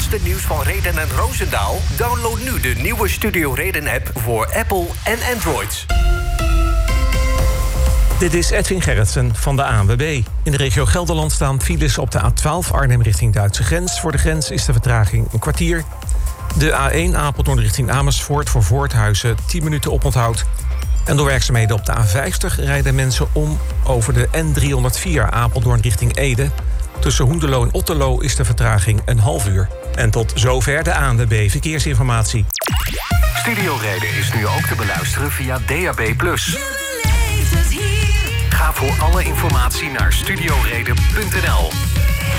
laatste nieuws van Reden en Roosendaal? Download nu de nieuwe Studio Reden-app voor Apple en Android. Dit is Edwin Gerritsen van de ANWB. In de regio Gelderland staan files op de A12 Arnhem richting Duitse grens. Voor de grens is de vertraging een kwartier. De A1 Apeldoorn richting Amersfoort voor Voorthuizen 10 minuten oponthoud. En door werkzaamheden op de A50 rijden mensen om over de N304 Apeldoorn richting Ede. Tussen Hoenderloo en Otterloo is de vertraging een half uur. En tot zover de ANWB Verkeersinformatie. Studio Reden is nu ook te beluisteren via DAB+. Ga voor alle informatie naar studioreden.nl.